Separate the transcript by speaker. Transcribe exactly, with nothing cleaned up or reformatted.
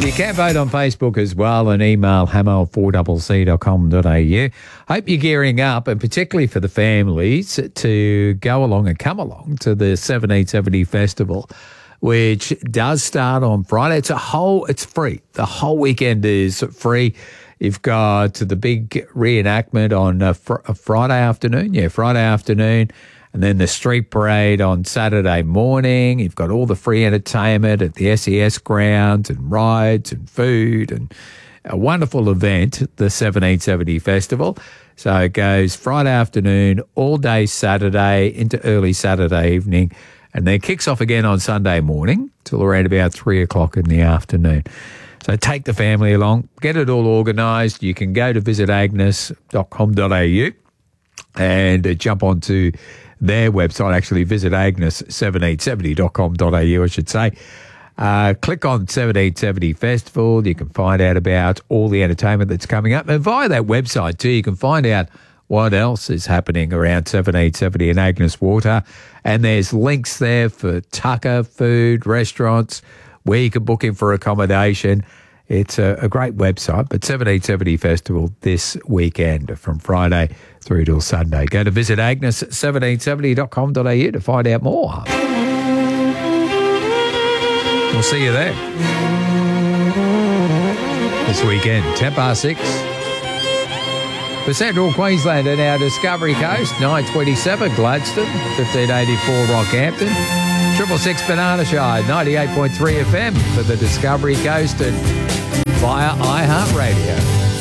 Speaker 1: You can vote on Facebook as well and email hamo four c c dot com dot a u. Hope you're gearing up, and particularly for the families, to go along and come along to the seventeen seventy Festival, which does start on Friday. It's a whole, it's free. The whole weekend is free. You've got the big reenactment on a fr- a Friday afternoon. Yeah, Friday afternoon. And then the street parade on Saturday morning. You've got all the free entertainment at the S E S grounds and rides and food and a wonderful event, the seventeen seventy Festival. So it goes Friday afternoon, all day Saturday into early Saturday evening, and then kicks off again on Sunday morning till around about three o'clock in the afternoon. So take the family along, get it all organised. You can go to visit agnes dot com dot a u and uh, jump onto their website, actually visit agnes seventeen seventy dot com dot a u, I should say. Uh, click on seventeen seventy Festival. You can find out about all the entertainment that's coming up. And via that website too, you can find out what else is happening around seventeen seventy and Agnes Water. And there's links there for tucker, food, restaurants, where you can book in for accommodation. It's a, a great website, but seventeen seventy Festival this weekend from Friday through till Sunday. Go to visit agnes seventeen seventy dot com dot a u to find out more. We'll see you there this weekend, ten past six. For Central Queensland and our Discovery Coast, nine twenty-seven Gladstone, fifteen eighty-four Rockhampton, triple six Banana Shire, ninety-eight point three F M for the Discovery Coast and via iHeartRadio.